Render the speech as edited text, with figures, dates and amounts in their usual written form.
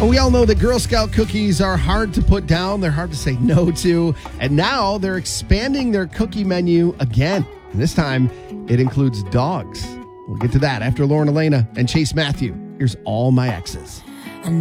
We all know that Girl Scout cookies are hard to put down. They're hard to say no to. And now they're expanding their cookie menu again. And this time, it includes dogs. We'll get to that after Lauren Elena and Chase Matthew. Here's All My Exes.